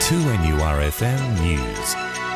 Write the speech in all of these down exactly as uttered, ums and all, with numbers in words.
two N U R F M News.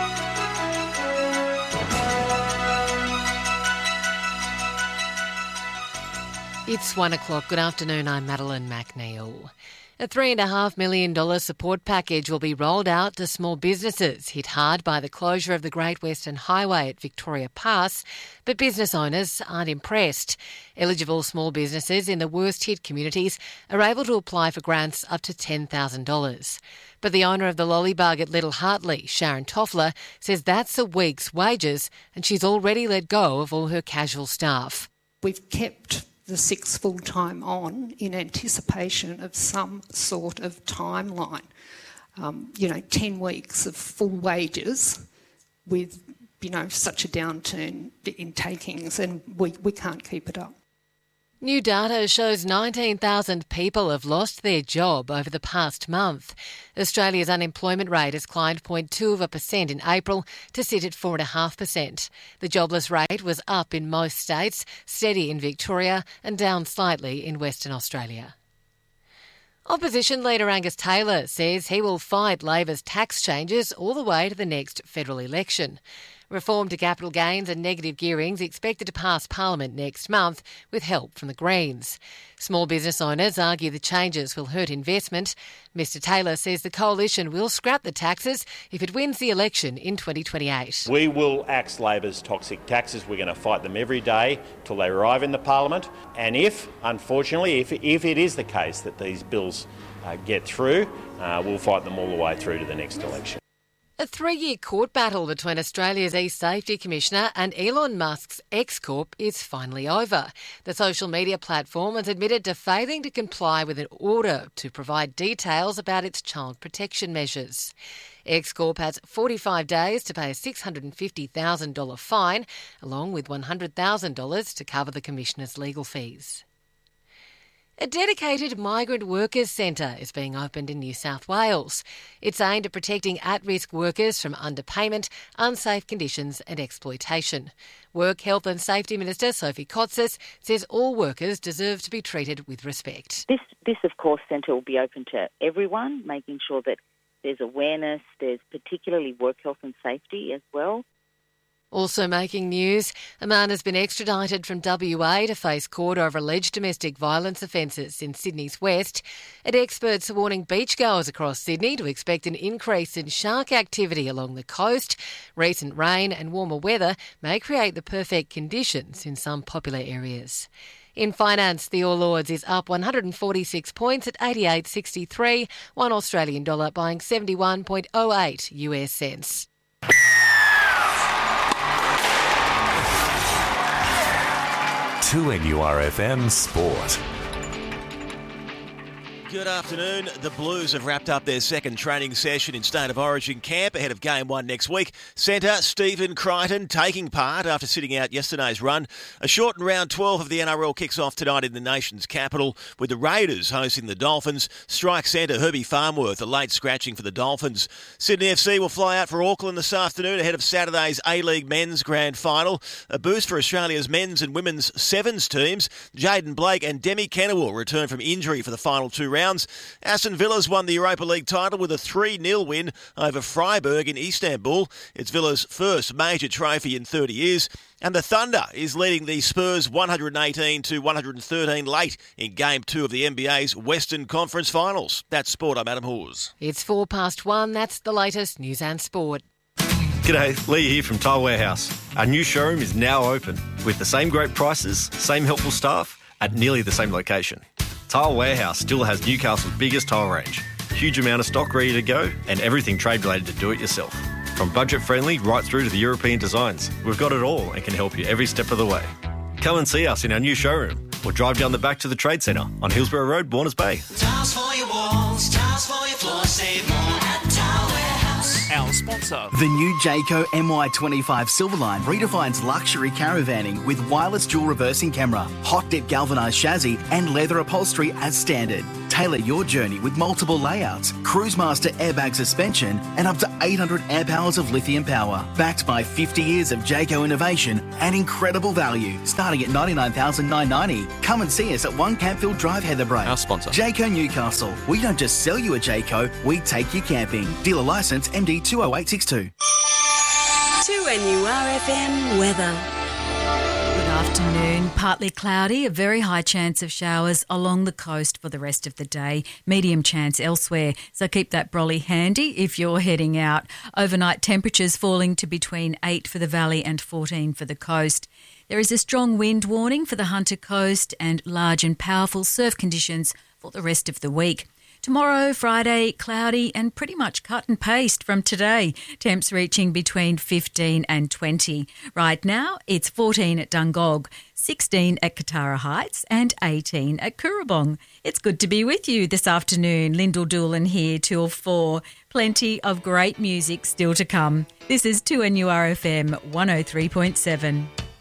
It's one o'clock. Good afternoon. I'm Madeline McNeil. A three point five million dollars support package will be rolled out to small businesses hit hard by the closure of the Great Western Highway at Victoria Pass, but business owners aren't impressed. Eligible small businesses in the worst-hit communities are able to apply for grants up to ten thousand dollars. But the owner of the Lollybug at Little Hartley, Sharon Toffler, says that's a week's wages and she's already let go of all her casual staff. We've kept the six full-time on in anticipation of some sort of timeline. Um, you know, ten weeks of full wages with, you know, such a downturn in takings, and we, we can't keep it up. New data shows nineteen thousand people have lost their job over the past month. Australia's unemployment rate has climbed zero point two of a percent in April to sit at four point five percent. The jobless rate was up in most states, steady in Victoria and down slightly in Western Australia. Opposition leader Angus Taylor says he will fight Labor's tax changes all the way to the next federal election. Reform to capital gains and negative gearing is expected to pass Parliament next month with help from the Greens. Small business owners argue the changes will hurt investment. Mr Taylor says the coalition will scrap the taxes if it wins the election in twenty twenty-eight. We will axe Labor's toxic taxes. We're going to fight them every day till they arrive in the Parliament. And if, unfortunately, if, if it is the case that these bills uh, get through, uh, we'll fight them all the way through to the next election. A three-year court battle between Australia's E-Safety Commissioner and Elon Musk's X-Corp is finally over. The social media platform has admitted to failing to comply with an order to provide details about its child protection measures. X-Corp has forty-five days to pay a six hundred fifty thousand dollars fine, along with one hundred thousand dollars to cover the Commissioner's legal fees. A dedicated migrant workers centre is being opened in New South Wales. It's aimed at protecting at-risk workers from underpayment, unsafe conditions and exploitation. Work, Health and Safety Minister Sophie Kotsis says all workers deserve to be treated with respect. This, this of course, centre will be open to everyone, making sure that there's awareness, there's particularly work health and safety as well. Also making news, a man has been extradited from W A to face court over alleged domestic violence offences in Sydney's west. And experts are warning beachgoers across Sydney to expect an increase in shark activity along the coast. Recent rain and warmer weather may create the perfect conditions in some popular areas. In finance, the All Ords is up one hundred forty-six points at eighty-eight sixty-three, one Australian dollar buying seventy-one point oh eight U S cents. two N U R F M Sport. Good afternoon. The Blues have wrapped up their second training session in State of Origin camp ahead of Game one next week. Centre Stephen Crichton taking part after sitting out yesterday's run. A shortened round twelve of the N R L kicks off tonight in the nation's capital with the Raiders hosting the Dolphins. Strike centre Herbie Farnworth, a late scratching for the Dolphins. Sydney F C will fly out for Auckland this afternoon ahead of Saturday's A-League Men's Grand Final. A boost for Australia's men's and women's sevens teams. Jaden Blake and Demi Kennewell return from injury for the final two rounds. Aston Villa's won the Europa League title with a three nil win over Freiburg in Istanbul. It's Villa's first major trophy in thirty years. And the Thunder is leading the Spurs one hundred eighteen to one hundred thirteen late in Game two of the N B A's Western Conference Finals. That's Sport. I'm Adam Hawes. It's four past one. That's the latest news and sport. G'day, Lee here from Tile Warehouse. Our new showroom is now open with the same great prices, same helpful staff at nearly the same location. Tile Warehouse still has Newcastle's biggest tile range, huge amount of stock ready to go and everything trade related to do it yourself. From budget friendly right through to the European designs, we've got it all and can help you every step of the way. Come and see us in our new showroom or drive down the back to the Trade Centre on Hillsborough Road, Warners Bay. Tiles for your walls, tiles for your floor, save more at Tile Warehouse. Our sponsor. The new Jayco M Y twenty-five Silverline redefines luxury caravanning with wireless dual reversing camera, hot dip galvanised chassis and leather upholstery as standard. Tailor your journey with multiple layouts, Cruisemaster airbag suspension, and up to eight hundred amp hours of lithium power. Backed by fifty years of Jayco innovation and incredible value, starting at ninety-nine thousand nine hundred ninety dollars. Come and see us at One Campfield Drive, Heatherbrae. Our sponsor. Jayco Newcastle. We don't just sell you a Jayco, we take you camping. Dealer licence M D two oh eight six two. two N U R F M weather. Good afternoon. Partly cloudy, a very high chance of showers along the coast for the rest of the day. Medium chance elsewhere, so keep that brolly handy if you're heading out. Overnight temperatures falling to between eight for the valley and fourteen for the coast. There is a strong wind warning for the Hunter Coast and large and powerful surf conditions for the rest of the week. Tomorrow, Friday, cloudy and pretty much cut and paste from today. Temps reaching between fifteen and twenty. Right now, it's fourteen at Dungog, sixteen at Katara Heights and eighteen at Currabong. It's good to be with you this afternoon. Lyndall Doolan here till four. Plenty of great music still to come. This is two N U R F M one oh three point seven.